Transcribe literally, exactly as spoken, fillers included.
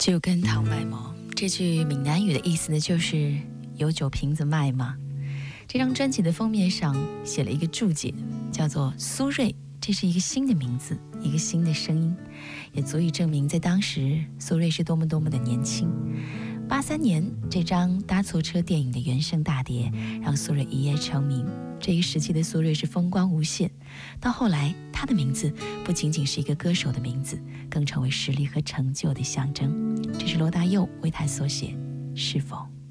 酒跟糖卖吗？这句闽南语的意思呢，就是有酒瓶子卖吗？这张专辑的封面上写了一个注解，叫做苏芮，这是一个新的名字，一个新的声音，也足以证明在当时苏芮是多么多么的年轻。八三年这张搭错车电影的原声大碟让苏芮一夜成名，这一时期的苏芮是风光无限，到后来她的名字不仅仅是一个歌手的名字，更成为实力和成就的象征。这是罗大佑为她所写《是否》。